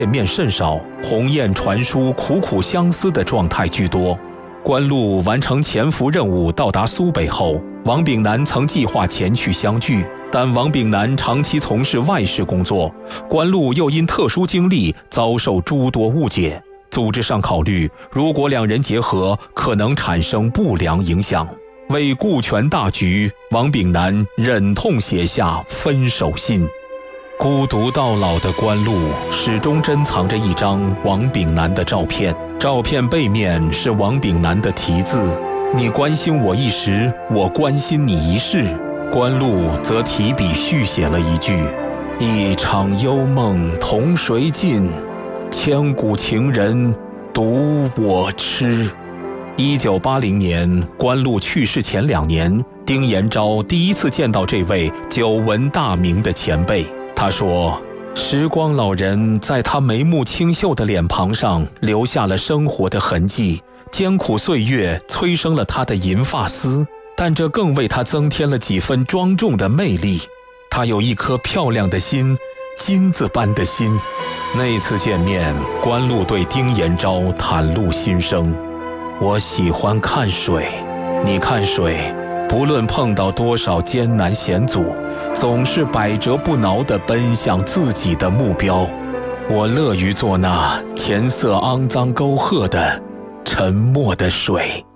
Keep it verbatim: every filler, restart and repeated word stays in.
见面甚少，鸿雁传书、苦苦相思的状态居多。关路完成潜伏任务到达苏北后，王炳南曾计划前去相聚，但王炳南长期从事外事工作，关路又因特殊经历遭受诸多误解。组织上考虑，如果两人结合，可能产生不良影响。为顾全大局，王炳南忍痛写下分手信。孤独到老的关路始终珍藏着一张王炳南的照片，照片背面是王炳南的题字：你关心我一时，我关心你一世。关路则提笔续写了一句：一场幽梦同谁尽，千古情人独我痴。一九八零年，关路去世前两年，丁延昭第一次见到这位久闻大名的前辈。他说，时光老人在他眉目清秀的脸庞上留下了生活的痕迹，艰苦岁月催生了他的银发丝，但这更为他增添了几分庄重的魅力。他有一颗漂亮的心，金子般的心。那次见面，关路对丁延昭袒露心声：我喜欢看水，你看水，不论碰到多少艰难险阻，总是百折不挠地奔向自己的目标。我乐于做那填塞肮脏沟壑的沉默的水。